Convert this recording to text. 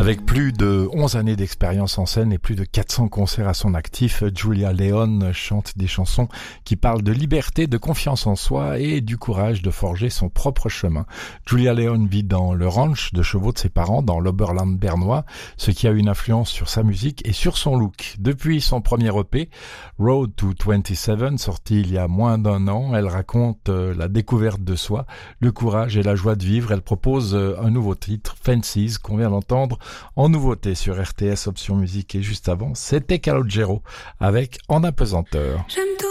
Avec plus de 11 années d'expérience en scène et plus de 400 concerts à son actif, Julia Leone chante des chansons qui parlent de liberté, de confiance en soi et du courage de forger son propre chemin. Julia Leone vit dans le ranch de chevaux de ses parents dans l'Oberland bernois, ce qui a une influence sur sa musique et sur son look. Depuis son premier EP, Road to 27, sorti il y a moins d'1 an, elle raconte la découverte de soi, le courage et la joie de vivre. Elle propose un nouveau titre, Fences, qu'on vient d'entendre en nouveauté sur RTS Option Musique, et juste avant, c'était Calogero avec En apesanteur.